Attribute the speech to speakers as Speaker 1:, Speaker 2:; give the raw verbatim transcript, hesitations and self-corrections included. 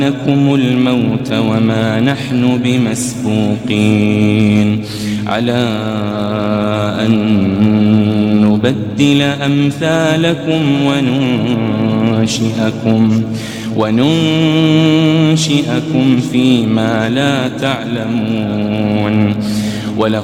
Speaker 1: لكم الموت وما نحن بمسبوقين على أن نبدل أمثالكم وننشئكم وننشئكم فيما لا تعلمون.